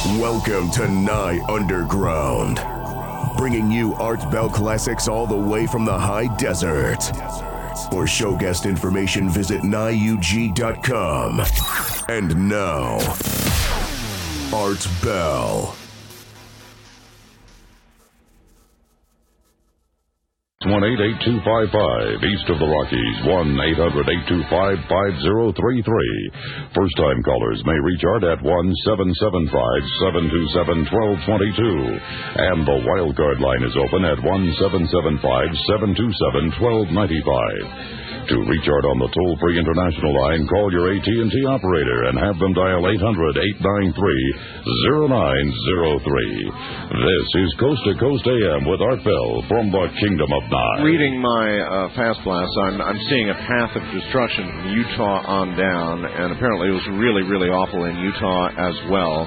Welcome to Nye Underground, bringing you Art Bell classics all the way from the high desert. For show guest information, visit NyeUG.com. And now, Art Bell. 1-88255, east of the Rockies, 1-800-825-5033. First-time callers may reach Art at 1-775-727-1222. And the wildcard line is open at 1-775-727-1295. To reach Art on the toll-free international line, call your AT&T operator and have them dial 800-893-0903. This is Coast to Coast AM with Art Bell from the Kingdom of Nye. Reading my fast blast, I'm seeing a path of destruction from Utah on down, and apparently it was really, really awful in Utah as well.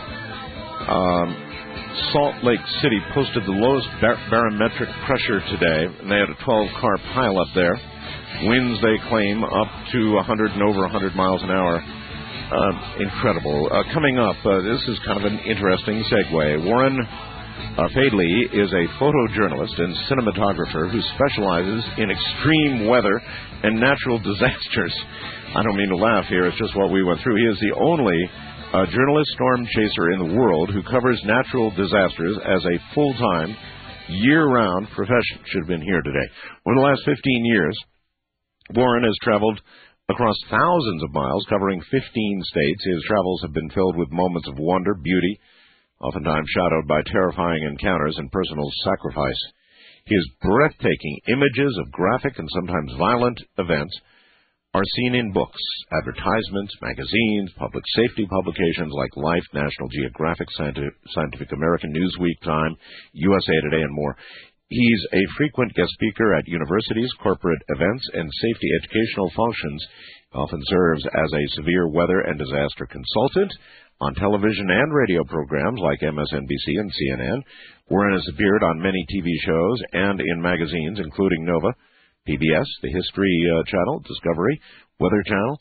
Salt Lake City posted the lowest barometric pressure today, and they had a 12-car pileup there. Winds, they claim, up to 100 and over 100 miles an hour. Incredible. Coming up, this is kind of an interesting segue. Warren Fadley is a photojournalist and cinematographer who specializes in extreme weather and natural disasters. I don't mean to laugh here, it's just what we went through. He is the only journalist storm chaser in the world who covers natural disasters as a full-time, year-round profession. Should have been here today. Over the last 15 years, Warren has traveled across thousands of miles, covering 15 states. His travels have been filled with moments of wonder, beauty, oftentimes shadowed by terrifying encounters and personal sacrifice. His breathtaking images of graphic and sometimes violent events are seen in books, advertisements, magazines, public safety publications like Life, National Geographic, Scientific American, Newsweek, Time, USA Today, and more. He's a frequent guest speaker at universities, corporate events, and safety educational functions. He often serves as a severe weather and disaster consultant on television and radio programs like MSNBC and CNN. Warren has appeared on many TV shows and in magazines, including Nova, PBS, the History Channel, Discovery, Weather Channel,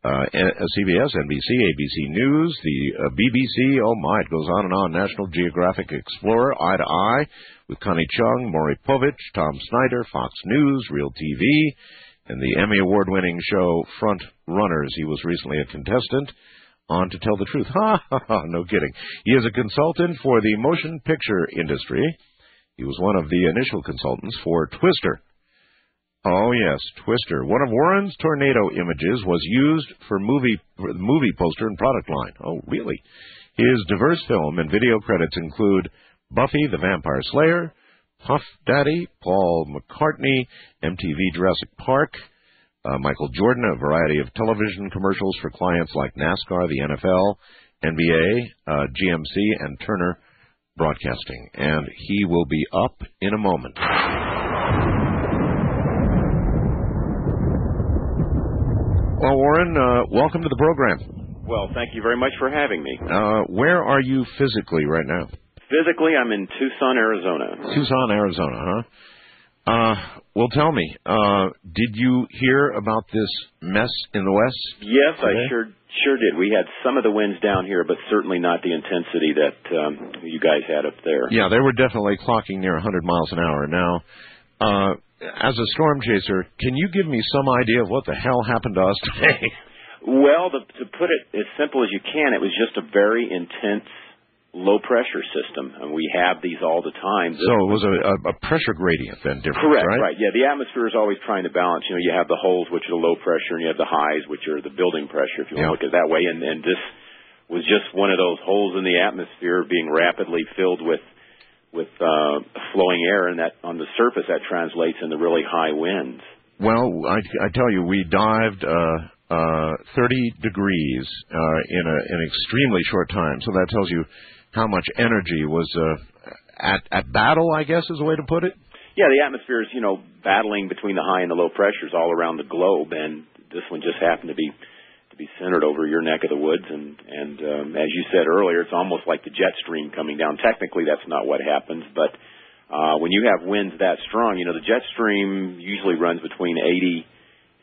CBS, NBC, ABC News, the BBC, oh my, it goes on and on, National Geographic Explorer, Eye to Eye, with Connie Chung, Maury Povich, Tom Snyder, Fox News, Real TV, and the Emmy Award-winning show Front Runners. He was recently a contestant on To Tell the Truth. Ha, ha, ha, no kidding. He is a consultant for the motion picture industry. He was one of the initial consultants for Twister. Oh, yes, Twister. One of Warren's tornado images was used for the movie poster and product line. Oh, really? His diverse film and video credits include Buffy the Vampire Slayer, Puff Daddy, Paul McCartney, MTV Jurassic Park, Michael Jordan, a variety of television commercials for clients like NASCAR, the NFL, NBA, GMC, and Turner Broadcasting. And he will be up in a moment. Well, Warren, welcome to the program. Well, thank you very much for having me. Where are you physically right now? Physically, I'm in Tucson, Arizona. Tucson, Arizona, huh? Well, tell me, did you hear about this mess in the West? Yes, today? I sure did. We had some of the winds down here, but certainly not the intensity that you guys had up there. Yeah, they were definitely clocking near 100 miles an hour. Now, as a storm chaser, can you give me some idea of what the hell happened to us today? Well, to put it as simple as you can, it was just a very intense low-pressure system, and we have these all the time. So it was a pressure gradient then, different, correct, right? Right, yeah. The atmosphere is always trying to balance. You know, you have the holes, which are low pressure, and you have the highs, which are the building pressure, if you want to look at it that way. And this was just one of those holes in the atmosphere being rapidly filled with flowing air, and that on the surface that translates into really high winds. Well, I tell you, we dived 30 degrees in an extremely short time, so that tells you how much energy was at battle, I guess is a way to put it. Yeah, the atmosphere is, battling between the high and the low pressures all around the globe, and this one just happened to be centered over your neck of the woods. And as you said earlier, it's almost like the jet stream coming down. Technically, that's not what happens, but when you have winds that strong, the jet stream usually runs between 80